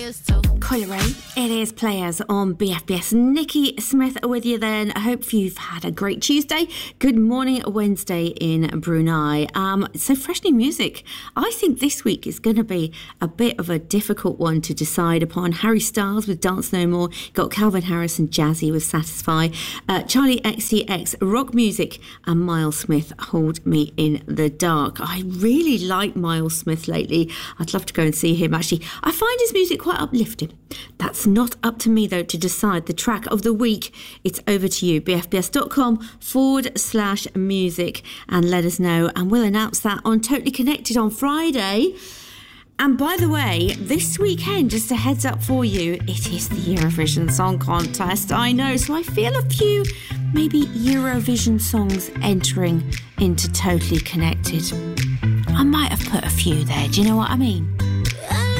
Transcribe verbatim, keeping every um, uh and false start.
players too. Coil Ray, it is Players on B F B S. Nikki Smith with you then. I hope you've had a great Tuesday. Good morning, Wednesday in Brunei. Um, so fresh new music. I think this week is going to be a bit of a difficult one to decide upon. Harry Styles with Dance No More. Got Calvin Harris and Jazzy with Satisfy. Uh, Charlie X C X, Rock Music, and Miles Smith, Hold Me in the Dark. I really like Miles Smith lately. I'd love to go and see him actually. I find his music quite uplifting. That's not up to me though to decide the track of the week. It's over to you, bfbs.com forward slash music, and let us know, and we'll announce that on Totally Connected on Friday. And by the way, this weekend, just a heads up for you, it is the Eurovision Song Contest. I know, so I feel a few maybe Eurovision songs entering into Totally Connected. I might have put a few there, do you know what I mean?